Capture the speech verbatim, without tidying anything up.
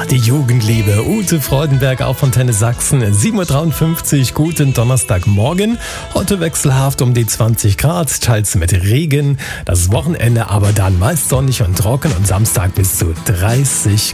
Die Jugendliebe, Ute Freudenberg auf Antenne Sachsen, sieben Uhr dreiundfünfzig, guten Donnerstagmorgen. Heute wechselhaft um die zwanzig Grad, teils mit Regen. Das Wochenende aber dann meist sonnig und trocken und Samstag bis zu dreißig